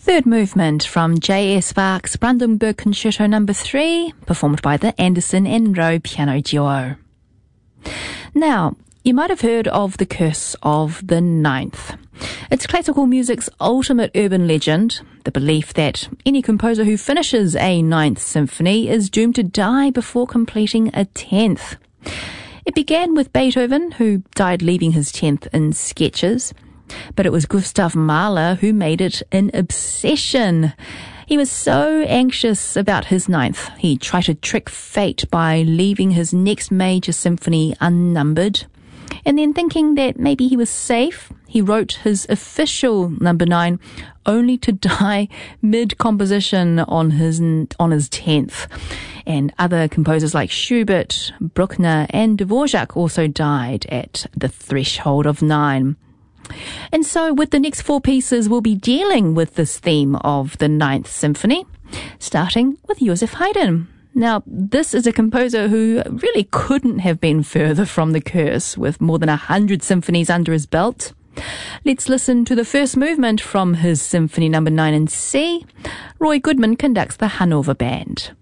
Third movement from J.S. Bach's Brandenburg Concerto No. 3, performed by the Anderson and Rowe Piano Duo. Now, you might have heard of the Curse of the Ninth. It's classical music's ultimate urban legend, the belief that any composer who finishes a Ninth Symphony is doomed to die before completing a 10th. It began with Beethoven, who died leaving his 10th in sketches, but it was Gustav Mahler who made it an obsession. He was so anxious about his 9th, he tried to trick fate by leaving his next major symphony unnumbered. And then thinking that maybe he was safe, he wrote his official number 9 only to die mid-composition on his 10th. And other composers like Schubert, Bruckner and Dvorak also died at the threshold of 9. And so with the next 4 pieces, we'll be dealing with this theme of the 9th Symphony, starting with Joseph Haydn. Now, this is a composer who really couldn't have been further from the curse, with more than 100 symphonies under his belt. Let's listen to the first movement from his Symphony No. 9 in C. Roy Goodman conducts the Hanover Band.